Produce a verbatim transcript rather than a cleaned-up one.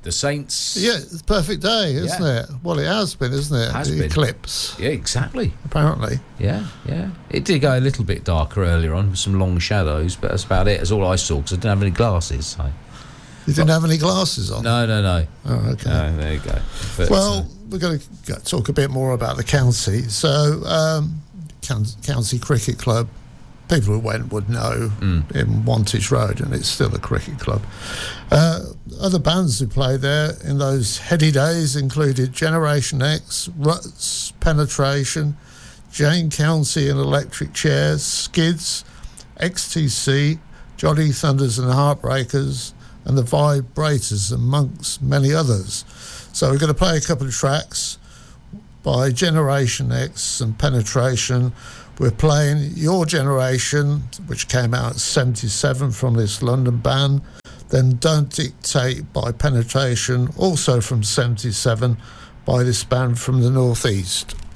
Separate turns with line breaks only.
the Saints.
Yeah, it's a perfect day, isn't
Yeah.
it? Well, it has been, isn't it?
Has
the
been.
eclipse,
Yeah, exactly.
apparently.
Yeah, yeah. It did go a little bit darker earlier on with some long shadows, but that's about it. That's all I saw because I didn't have any glasses. So.
You didn't have any glasses on?
No, no, no.
Oh, okay.
No, there you go. But,
well,
uh,
we're going to talk a bit more about the county. So, um, County Cricket Club, people who went would know
Mm.
in Wantage Road, and it's still a cricket club. Uh, other bands who played there in those heady days included Generation X, Ruts, Penetration, Jane County and Electric Chairs, Skids, X T C, Jolly Thunders and Heartbreakers, and the Vibrators, amongst many others. So we're going to play a couple of tracks by Generation X and Penetration. We're playing Your Generation, which came out in seventy-seven from this London band. Then Don't Dictate by Penetration, also from seventy-seven by this band from the Northeast.